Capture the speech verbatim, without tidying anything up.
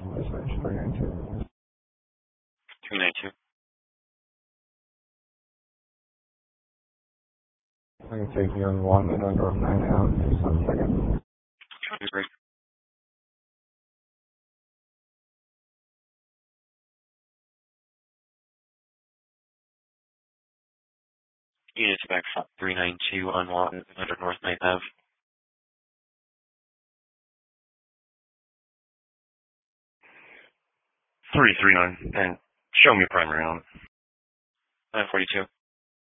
three nine two. I can take you on one and under nine out. Just one second. Great. Units back from three nine two on one under North ninth Avenue. three three nine, and show me primary on it. nine forty-two.